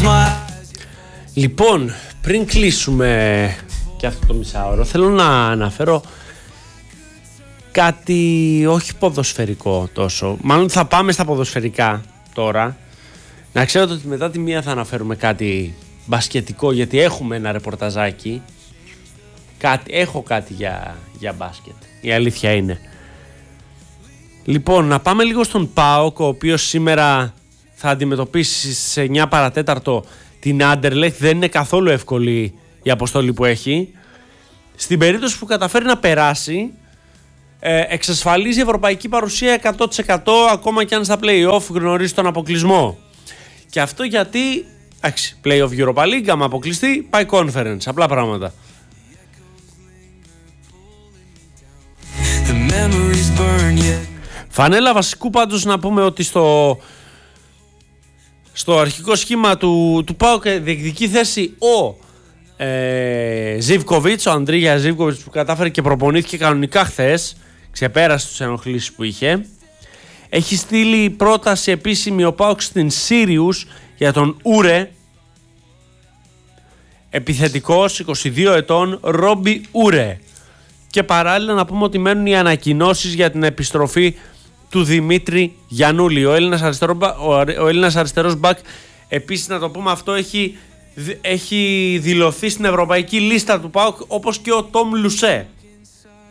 Λοιπόν, πριν κλείσουμε και αυτό το μισάωρο, θέλω να αναφέρω κάτι όχι ποδοσφαιρικό τόσο. Μάλλον θα πάμε στα ποδοσφαιρικά τώρα. Να ξέρετε ότι μετά τη μία θα αναφέρουμε κάτι μπασκετικό, γιατί έχουμε ένα ρεπορταζάκι. Έχω κάτι για μπάσκετ, η αλήθεια είναι. Λοιπόν, να πάμε λίγο στον ΠΑΟΚ, ο οποίος σήμερα θα αντιμετωπίσει σε 9 παρατέταρτο την Άντερλεχτ. Δεν είναι καθόλου εύκολη η αποστολή που έχει. Στην περίπτωση που καταφέρει να περάσει, εξασφαλίζει ευρωπαϊκή παρουσία 100%, ακόμα και αν στα play-off γνωρίζει τον αποκλεισμό. Και αυτό γιατί, play-off Europa League, άμα αποκλειστεί, πάει conference, απλά πράγματα. Φανέλα βασικού πάντως να πούμε ότι στο αρχικό σχήμα του ΠΑΟΚ διεκδικεί θέση ο Ζίβκοβιτς, ο Ανδρίγια Ζίβκοβιτς, που κατάφερε και προπονήθηκε κανονικά χθες, ξεπέρασε τους ενοχλήσεις που είχε. Έχει στείλει πρόταση επίσημη ο ΠΑΟΚ στην Σύριους για τον Ούρε, επιθετικός 22 ετών Ρόμπι Ούρε. Και παράλληλα να πούμε ότι μένουν οι ανακοινώσεις για την επιστροφή του Δημήτρη Γιαννούλη. Ο Έλληνας αριστερός μπακ, επίσης να το πούμε αυτό, έχει δηλωθεί στην ευρωπαϊκή λίστα του ΠΑΟΚ, όπως και ο Τόμ Λουσέ.